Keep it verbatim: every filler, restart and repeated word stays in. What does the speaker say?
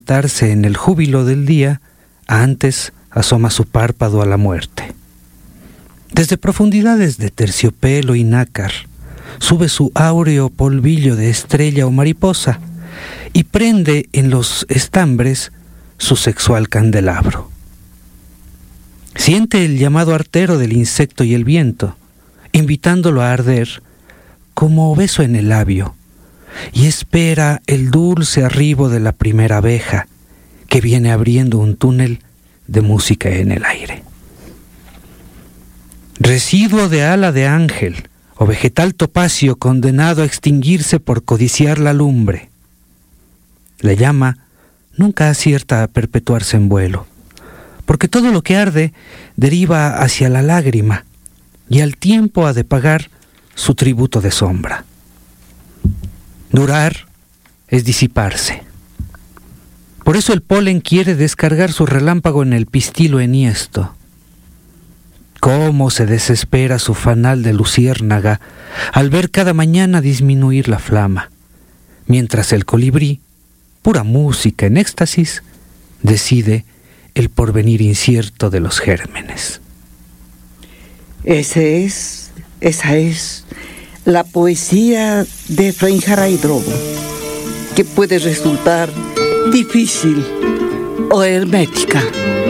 deleitarse en el júbilo del día, antes asoma su párpado a la muerte. Desde profundidades de terciopelo y nácar, sube su áureo polvillo de estrella o mariposa y prende en los estambres su sexual candelabro. Siente el llamado artero del insecto y el viento, invitándolo a arder como beso en el labio, y espera el dulce arribo de la primera abeja que viene abriendo un túnel de música en el aire. Residuo de ala de ángel o vegetal topacio condenado a extinguirse por codiciar la lumbre. La llama nunca acierta a perpetuarse en vuelo, porque todo lo que arde deriva hacia la lágrima y al tiempo ha de pagar su tributo de sombra. Durar es disiparse. Por eso el polen quiere descargar su relámpago en el pistilo enhiesto. Cómo se desespera su fanal de luciérnaga al ver cada mañana disminuir la flama, mientras el colibrí, pura música en éxtasis, decide el porvenir incierto de los gérmenes. Ese es, esa es la poesía de Efraín Jara Drobo, que puede resultar difícil o hermética.